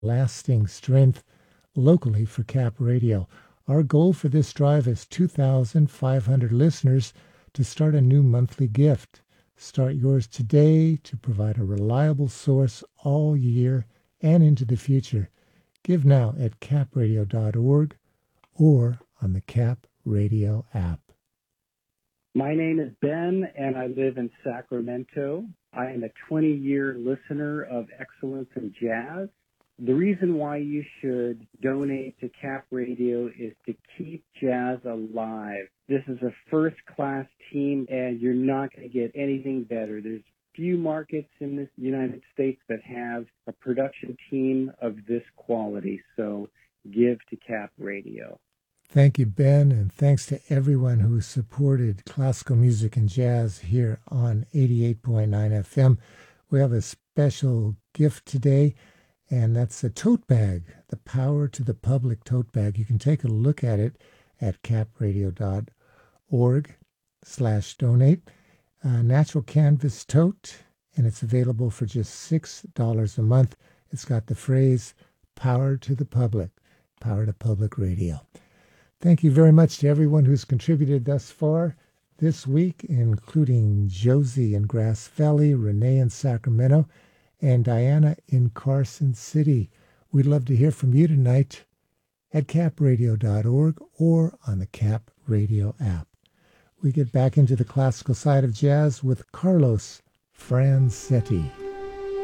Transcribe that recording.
lasting strength locally for Cap Radio. Our goal for this drive is 2,500 listeners to start a new monthly gift. Start yours today to provide a reliable source all year and into the future. Give now at capradio.org or on the Cap Radio app. My name is Ben, and I live in Sacramento. I am a 20-year listener of Excellence in Jazz. The reason why you should donate to Cap Radio is to keep jazz alive. This is a first-class team, and you're not going to get anything better. There's few markets in the United States that have a production team of this quality, so give to Cap Radio. Thank you, Ben, and thanks to everyone who supported classical music and jazz here on 88.9 FM. We have a special gift today, and that's a tote bag, the Power to the Public tote bag. You can take a look at it at capradio.org/donate. Natural canvas tote, and it's available for just $6 a month. It's got the phrase, Power to the Public, Power to Public Radio. Thank you very much to everyone who's contributed thus far this week, including Josie in Grass Valley, Renee in Sacramento, and Diana in Carson City. We'd love to hear from you tonight at capradio.org or on the Cap Radio app. We get back into the classical side of jazz with Carlos Franzetti.